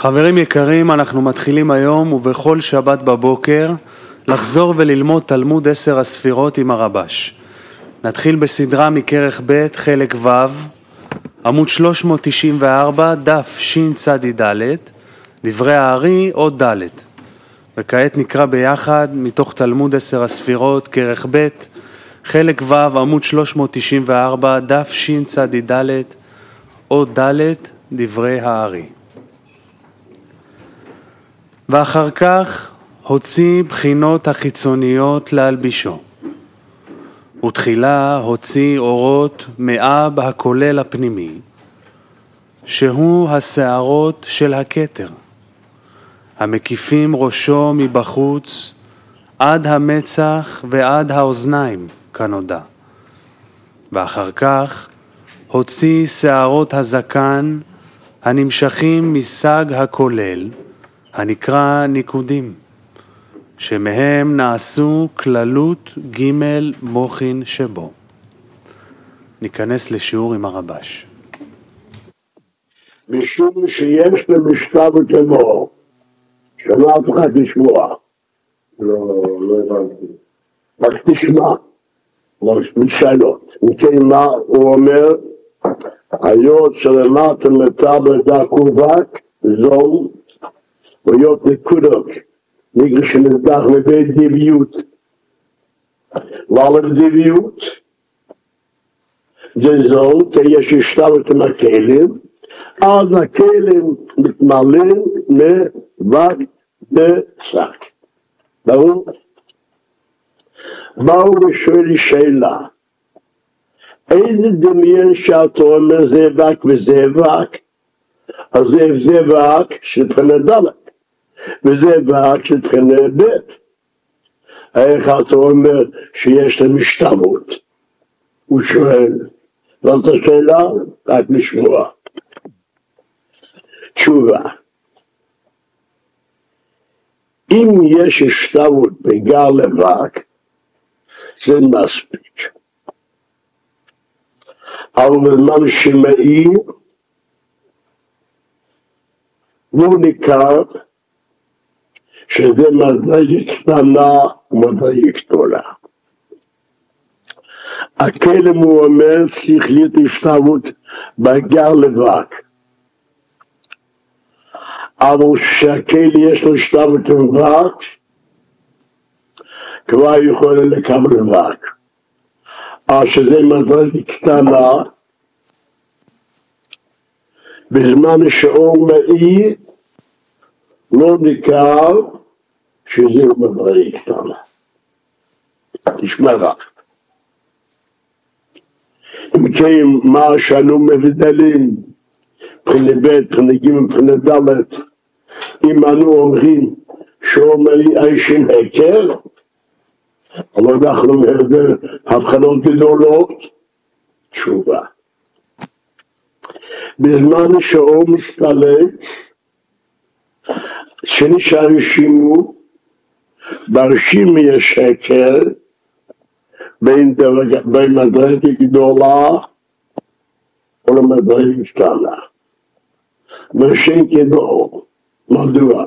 חברים יקרים, אנחנו מתחילים היום ובכל שבת בבוקר לחזור וללמוד תלמוד 10 הספירות עם הרבש. נתחיל בסדרה מכרך ב' חלק ו', עמוד 394, דף שצ"ד, דברי הארי עוד ד'. וכעת נקרא ביחד מתוך תלמוד 10 הספירות, כרך ב' חלק ו', עמוד 394, דף שצ"ד, עוד ד', דברי הארי. ואחר כך הוציא בחינות החיצוניות להלבישו. ותחילה הוציא אורות מאב הכולל הפנימי, שהוא השערות של הכתר, המקיפים ראשו מבחוץ עד המצח ועד האוזניים כנודע. ואחר כך הוציא שערות הזקן הנמשכים מסג הכולל, הנקרא ניקודים, שמהם נעשו כללות ג' מוחין שבו. ניכנס לשיעור עם הרבש. משום שיש למשכב כמו, שמעת לך לשמוע. לא הבנתי. רק תשמע. משאלות. מכן מה הוא אומר? היות שלמטה מטבל דק ובק, זול, ויות נקודות, נגר שנדח מבית דביות. ועל הדביות, זה זול, כי יש השתלת עם הכלים, אז הכלים מתמלאים מבק דשק. ברור? באו ושואל שאלה, איזה דמיין שאתה אומר זה בק וזה בק? אז זה בק שבחינה ד' וזה בק שבחינה ב'. איך אתה אומר שיש להם השתלמות? הוא שואל, זאת השאלה? רק לשמוע. תשובה, אם יש השתלמות בגר לבק, זה מספיק. אבל בזמן שמאיר, לא ניכר שזה מדרגה קטנה ומדרגה גדולה. הכלם הוא אומר שכלית השתלמות בגר לבק. אבל שהכלם יש לו השתלמות בבק, כבר יכול לקבל לבק. שזה מדרגה קטנה, בזמן שאור מאיר, לא ניכר שזה מדרגה קטנה. תשמע רק. אם כן, מה שאנו מבדלים, מבחינה ב', מבחינה ג', מבחינה ד', אם אנו אומרים שאור מאיר אישין הכר, אבל אנחנו מהבדל הבחנות גדולות, תשובה. בזמן שאור מסתלק, שנשאר רשימו, ברשימו יש הכר, בין מדרגה גדולה או למדרגה קטנה. ושן כדאו, מדוע?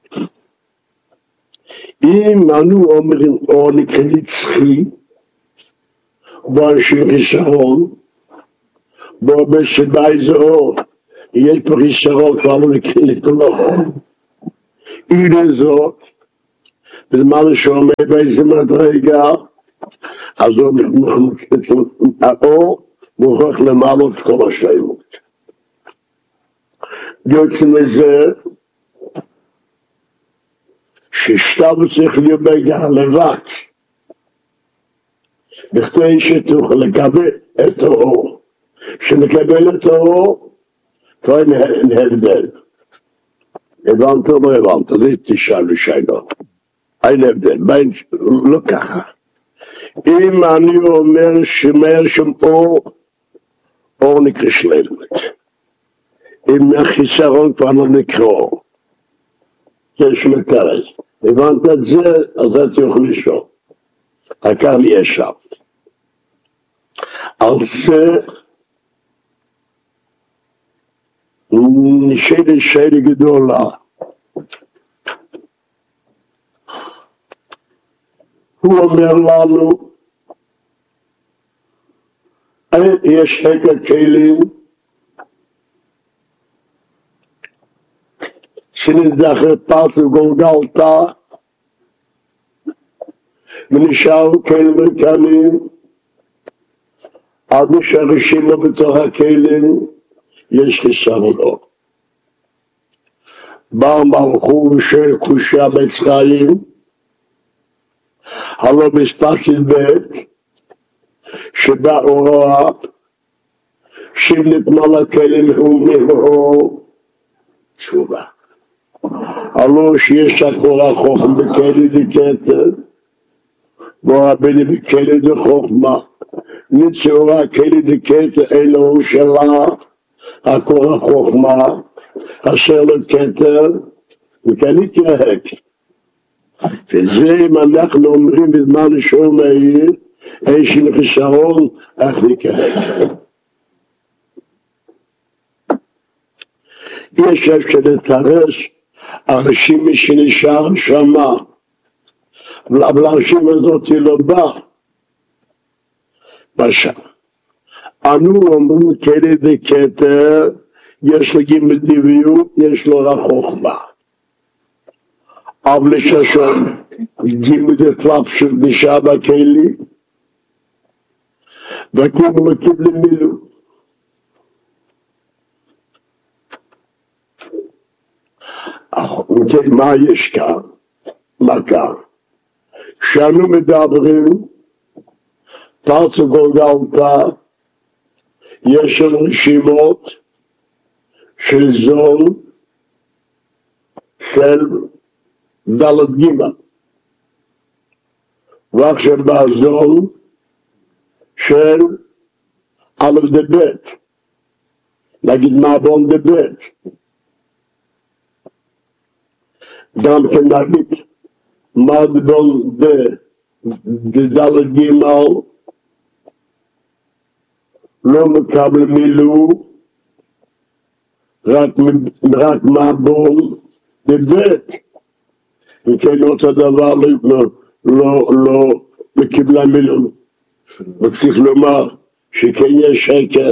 אם אנו אומרים או נקרא נצחי, בו אנשים חיסרון, בו בשבי זה אור, יש פה חיסרון כבר לא נקרא לכלום. הנה זאת, בזמן שעומד באיזה מדרגה, אז האור מוכרח למעלות את כל השלמות. יוצאים לזה, ששתיו צריך להיות בגר לבק, בכדי שתוכל לקבל את האור. כשנקבל את האור, כבר אין הבדל. הבנת או לא הבנת? זה תשאל ושאלה. אין הבדל, לא ככה. אם אני אומר שמאיר שם אור נקרא שלמת. אם החיסרון כבר לא נקרא אור. יש מתרס. הבנת את זה, אז אתה יכול לשאול. העיקר לי ישב. על זה נשאלת שאלה גדולה. הוא אומר לנו, יש חקר כלים שנזכר פרץ וגולגלתא ונשארו כלים ריקנים, עד שהרשימו בתוך הכלים יש חיסרונות. בא מלכו ושואל קושיה בצריים, הלא מספר של בית, שבא אורה, שנתמל הכלים ומהו תשובה. הלא שיש הקורא חוכם בכלי דקטר, ורבני בכלי דחוכמה, נצורה כלי דקטר אלוהו שלה, הקורא חוכמה, אשר לו כתר, וכאן יתרהק. וזה אם אנחנו אומרים בזמן שהוא מהיר, יש עם חיסרון, איך נקרק. יש אפשר לתרס, הרשימה שנשאר שמה, אבל הרשימה הזאת היא לא באה. בשם. אנו אומרים כלי דקטר, יש לו גימל דביות, יש לו רק חוכמה. אבל לששון, גימל דפלפשות נשאר בכלי, וגימל קיבל מילוא. מה יש כאן? מה כאן? כשאנו מדברים, פרץ וגולגלתא, יש שם רשימות של זול, של דלת גימל. ועכשיו בזול של א' דבית. נגיד מעבון דבית. גם כן נגיד מעבון דלת גימל, לא מקבל מילוא, רק מעבון דבית. וכן אותו דבר לא קיבלה מילוא. וצריך לומר שכן יש שקר.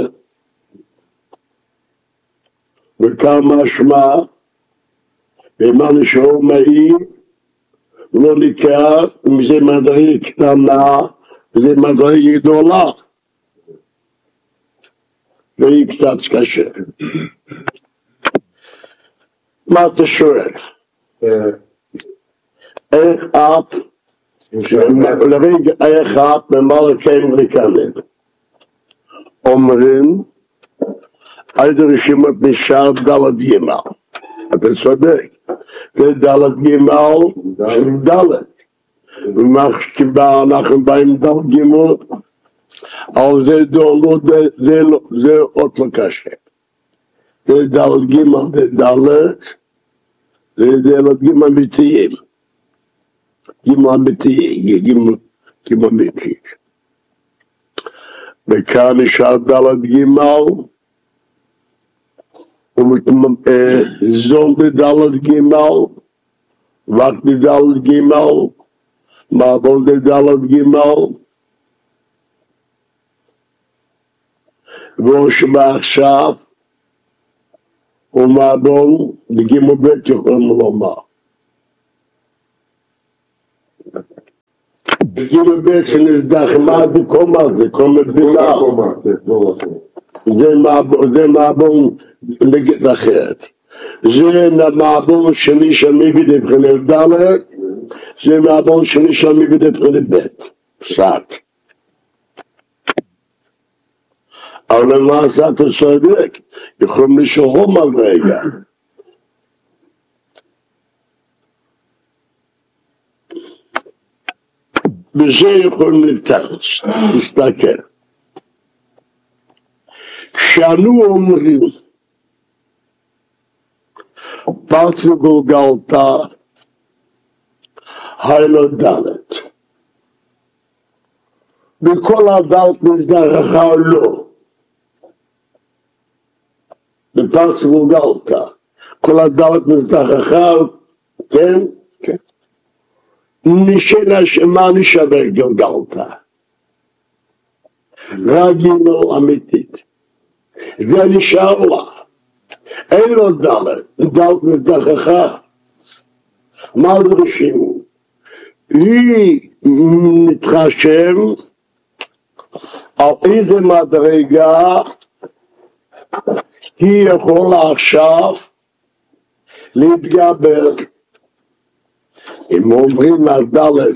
וכאן משמע, ואמרנו שהוא מהיר, לא ניכר, אם זה מדרגה קטנה, זה מדרגה גדולה. והיא קצת קשה. מה אתה שואל? איך את, לרגע איך את במלכים ריקנים, אומרים, עד רשימת נשאר דלת גימל. אתה צודק, זה דלת גימל של דלת. ומה שקיבל אנחנו באים דלת גימל, אבל זה עוד לא קשה. זה דלת גימל, זה דלת, זה דלת גימל אמיתיים. גימל אמיתיים, גימל אמיתית. וכאן נשאר דלת גימל, זול דלת גימל, וק דלת גימל, מעבול דלת גימל, ואוש מעכשיו, ומעבול בגימל בית יכולים לומר. בגימל בית שנסדחמה בקומה, זה קומה בילה. זה מעבול נגד אחרת. זה מעבול שני שמי בידי בחינת דלת, זה מעבול שני שמי בידי בחינת בית. פסק. אבל למעשה אתה צודק, יכולים לשאול על רגע. בזה יכולים לתרץ, תסתכל. כשאנו אומרים, פרץ וגולגלתא, היילו דלת. בכל הדלת נזדרכה או לא. בפרס גולגלתא, כל הדלת מזדחכיו, כן? כן. מה נשבר גולגלתא? רגינו אמיתית. זה נשאר לה. אין לו דלת, דלת מזדחכה. מה דורשים? היא מתחשם על איזה מדרגה היא יכולה עכשיו להתגבר. אם אומרים על דלת,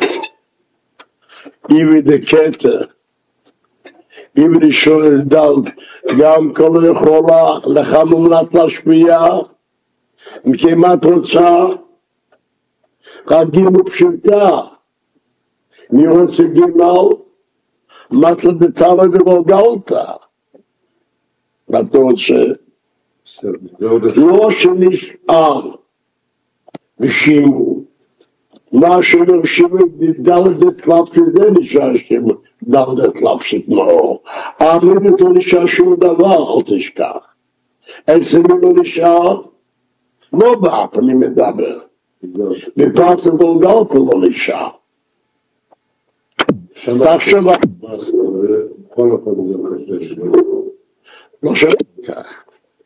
איבי דקטר, איבי דשורש דלת, גם כל יכולה לך מומלט להשפיע, אם כמעט רוצה, רק גימל פשוטה, מי רוצה גימל? מתלה דתלה דגולגלתא. מה אתה רוצה? לא שנשאר ושימו. מה שנרשימו דלת דתלפשת זה נשאר שימו. דלת דתלפשת מאור. האמין לא נשאר שום דבר, אל תשכח. אצלנו לא נשאר, לא באף אני מדבר. בפרס גולגלתא לא נשאר. תחשב כל אחד זה לא כך.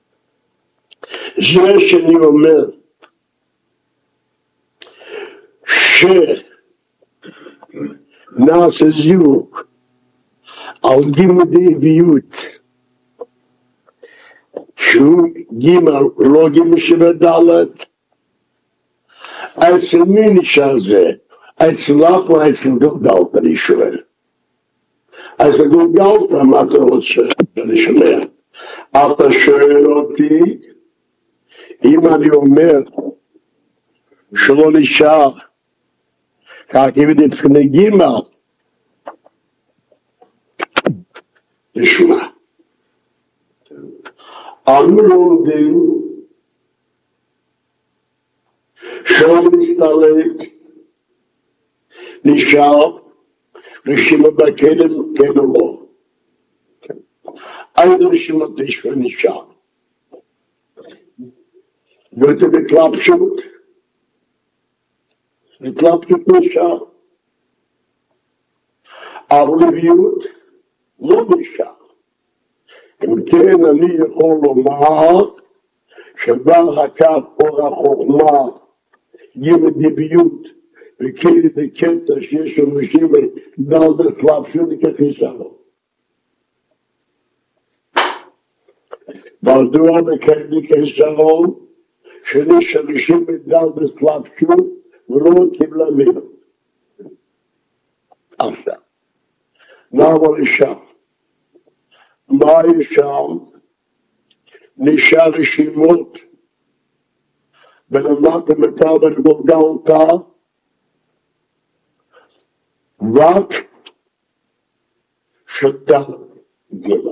זה שאני אומר שנעשה זיווג על גימל דאביות שהוא גימל לא גימל שבדלת, אצל מי נשאר זה? אצלך או אצל גולגלתא אני שואל. אצל גולגלתא מה אתה רוצה? אני שומע. אתה שואל אותי אם אני אומר שלא נשאר כך אם נתפני גימל, נשמע. אנו לומדים שלא מסתלק נשאר רשימה בכלם כן או לא. איזה רשימת נשאר נשאר. ואתה בתלבשות נשאר. אבל לביאות לא נשאר. אם כן אני יכול לומר שבא הקו אור החוכמה גימל דאביות וכאלה דקטע שיש אנשים דלת דתלפשת כחיסרון. מדוע בכאלה כחיסרון שיש אנשים דלת דתלפשת ולא קיבלה מהם. עכשיו, נעבור לשם. מה יש שם? נשאר רשימות ולמדת מטר בגולגלתא רק שתה גימל.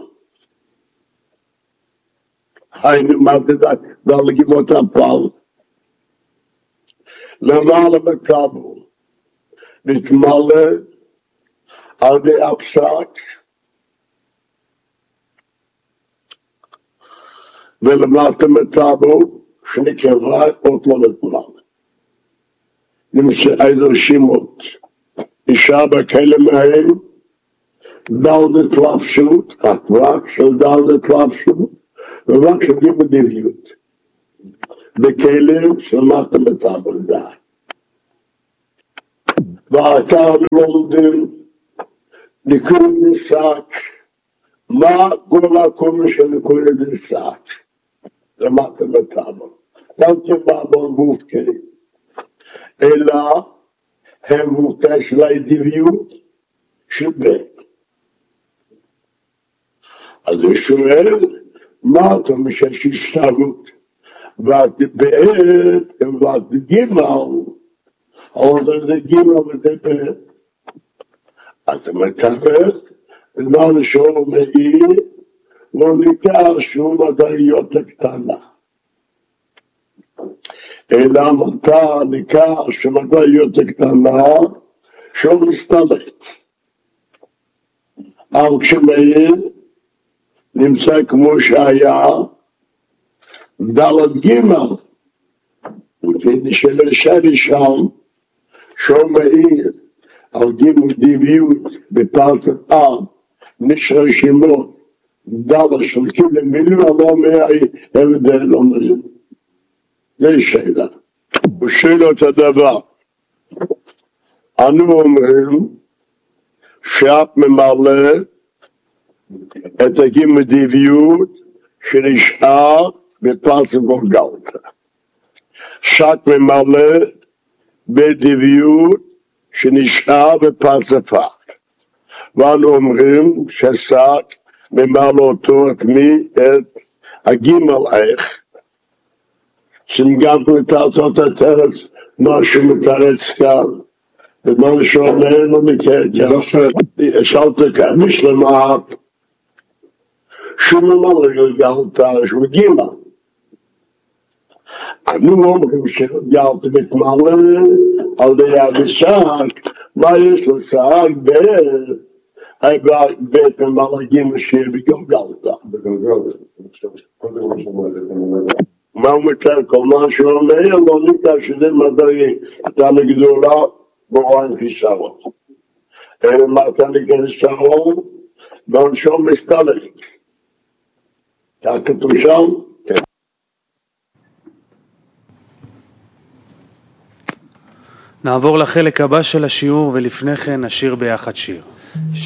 היינו מה זה דל גימות הפעל. למעלה מקבל נתמלא על די הפסק ולמטה מטבל שנקרא עוד לא נתמלא. נמצא איזה רשימות נשאר בכאלה מהם דל דתלפשת, רק של דל דתלפשת ורק של גימל דאביות. בכאלה שלמטה מטבל די. ועתה לומדים ניקוד נסק, מה כל הקומר של ניקוד נסק? למטה מטבל. גם כמה בלבובקי. אלא הם מובטח של האדיביות של בית. אז הוא שואל, מה אתה משש השתרות? ואת בעת, ואת גימל, אבל זה גימל וזה בעת. אז הוא מתאר, ולא נשאר מעיר, לא ניכר שום מדעיות הקטנה. אלא מותר ניכר שמדעיות הקטנה, שום מסתלט. אבל כשמעיר, נמצא כמו שהיה, דלת גימל, ותדעי שלשני שם, שהוא מעיר על גימל דיביות בפרטת נשאר שמות, דלת של כאילו מילים, אבל מההבדל אומרים. זה שאלה. הוא שאלה את הדבר. אנו אומרים שאת ממלא את הגימל דיביות שנשאר בפרטת גולגלתה. שאת ממלא בדיביות שנשאר בפרצפה. ואנו אומרים ששק ממלא אותו את מי? את הגימל איך. שגם לתעתות התרץ, משהו מתרץ כאן. ומה שאומר לו מקטע. שאלת כאן משלמה. שהוא ממלא גלגלתה, שהוא גימל. אנו אומרים שגלגלת מתמלא על יד השק, מה יש לו שק בית ממלא גימל שיר בגלגלתה. מה הוא מתאר כל מה שאומר, לא ניכר שזה מדעי, מתן גדולה בוראים חיסרון. מתן חיסרון, ועונשו מסתלק. כך כתוב שם? כן. נעבור לחלק הבא של השיעור, ולפני כן נשיר ביחד שיר.